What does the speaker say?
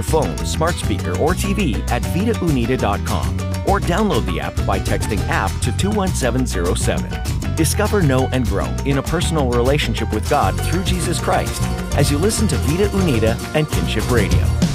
phone, smart speaker, or TV at vidaunida.com or download the app by texting app to 21707. Discover, know, and grow in a personal relationship with God through Jesus Christ as you listen to Vida Unida and Kinship Radio.